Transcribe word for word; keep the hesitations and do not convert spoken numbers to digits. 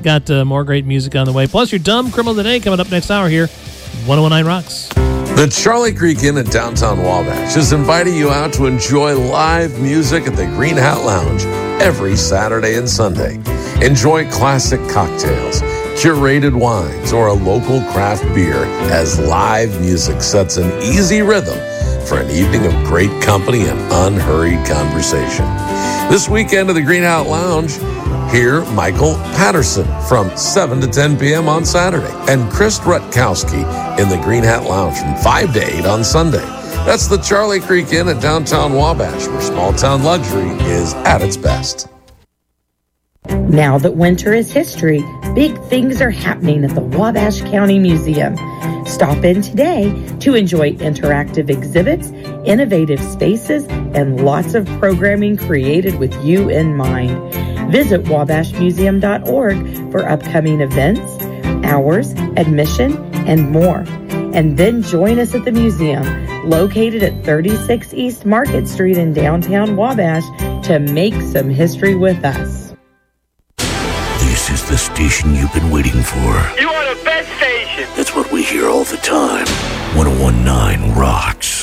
Got uh, more great music on the way. Plus, your Dumb Criminal Today coming up next hour here. one oh one nine Rocks. The Charlie Creek Inn in downtown Wabash is inviting you out to enjoy live music at the Green Hat Lounge every Saturday and Sunday. Enjoy classic cocktails, curated wines, or a local craft beer as live music sets an easy rhythm for an evening of great company and unhurried conversation. This weekend at the Green Hat Lounge, hear Michael Patterson from seven to ten p.m. on Saturday and Chris Rutkowski in the Green Hat Lounge from five to eight on Sunday. That's the Charlie Creek Inn at downtown Wabash, where small-town luxury is at its best. Now that winter is history, big things are happening at the Wabash County Museum. Stop in today to enjoy interactive exhibits, innovative spaces, and lots of programming created with you in mind. Visit wabash museum dot org for upcoming events, hours, admission, and more. And then join us at the museum, located at thirty-six East Market Street in downtown Wabash, to make some history with us. This is the station you've been waiting for. You are the best station. That's what we hear all the time. one oh one nine Rocks.